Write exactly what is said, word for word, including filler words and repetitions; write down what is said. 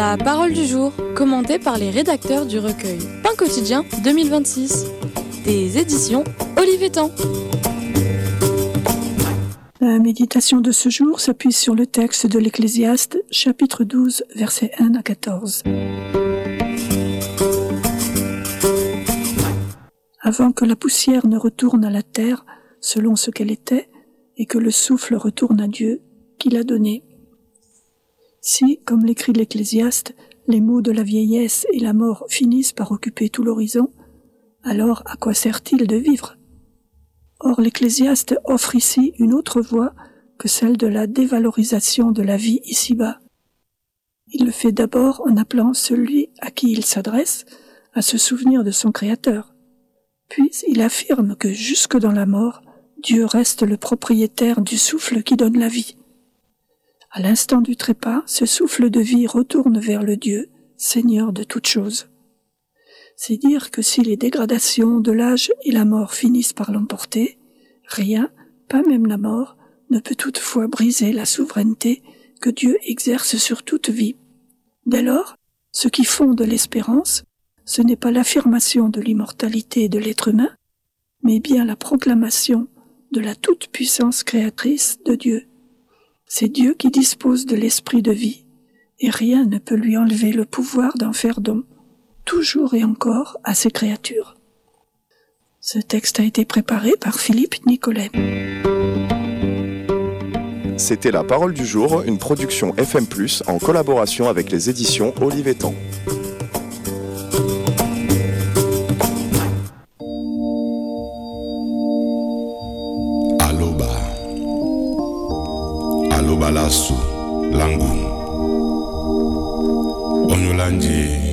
La parole du jour, commentée par les rédacteurs du recueil Pain quotidien deux mille vingt-six, des éditions Olivetan. La méditation de ce jour s'appuie sur le texte de l'Ecclésiaste, chapitre douze, versets un à quatorze. Avant que la poussière ne retourne à la terre selon ce qu'elle était, et que le souffle retourne à Dieu qui l'a donné. Si, comme l'écrit l'Ecclésiaste, les maux de la vieillesse et la mort finissent par occuper tout l'horizon, alors à quoi sert-il de vivre ? Or l'Ecclésiaste offre ici une autre voie que celle de la dévalorisation de la vie ici-bas. Il le fait d'abord en appelant celui à qui il s'adresse à se souvenir de son Créateur. Puis il affirme que jusque dans la mort, Dieu reste le propriétaire du souffle qui donne la vie. À l'instant du trépas, ce souffle de vie retourne vers le Dieu, Seigneur de toutes choses. C'est dire que si les dégradations de l'âge et la mort finissent par l'emporter, rien, pas même la mort, ne peut toutefois briser la souveraineté que Dieu exerce sur toute vie. Dès lors, ce qui fonde l'espérance, ce n'est pas l'affirmation de l'immortalité de l'être humain, mais bien la proclamation de la toute-puissance créatrice de Dieu. C'est Dieu qui dispose de l'esprit de vie, et rien ne peut lui enlever le pouvoir d'en faire don, toujours et encore à ses créatures. Ce texte a été préparé par Philippe Nicolet. C'était La Parole du Jour, une production F M plus, en collaboration avec les éditions Olivetan. Aloba Aloba lasu langu Onyolandi